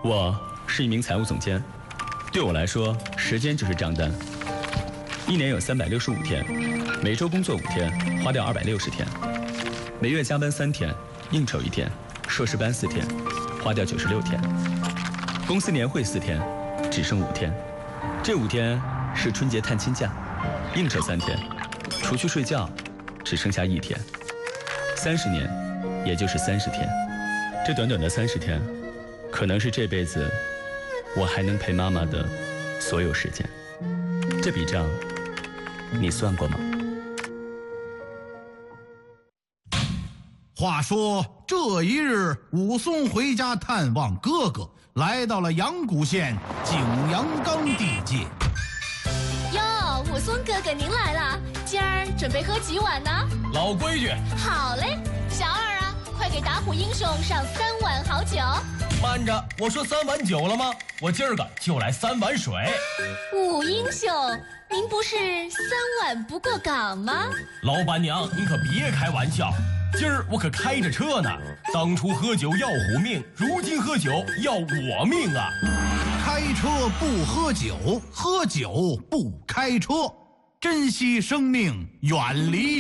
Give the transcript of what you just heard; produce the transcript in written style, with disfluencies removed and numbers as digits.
我是一名财务总监，对我来说，时间就是账单。一年有365天，每周工作5天，花掉260天；每月加班3天，应酬1天，硕士班4天，花掉96天；公司年会4天，只剩5天。这5天是春节探亲假，应酬3天，除去睡觉，只剩下1天。30年，也就是30天。这短短的30天，可能是这辈子我还能陪妈妈的所有时间。这笔账你算过吗？ 话说这一日，武松回家探望哥哥，来到了阳谷县景阳冈地界。 哟，武松哥哥您来了，今儿准备喝几碗呢？ 老规矩。 好嘞，小二啊，快给打虎英雄上3碗好酒。 慢着，我说3碗酒了吗？我今儿个就来3碗水。 武英雄，您不是3碗不过岗吗？ 老板娘，您可别开玩笑，今儿我可开着车呢。当初喝酒要虎命，如今喝酒要我命啊！ 开车不喝酒，喝酒不开车，珍惜生命，远离